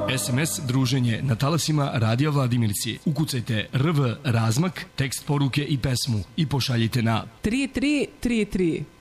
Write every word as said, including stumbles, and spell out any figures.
es em es druženje na talasima Radija Vladimirci. Ukucajte R V razmak, tekst poruke i pesmu i pošaljite na tri tri tri tri.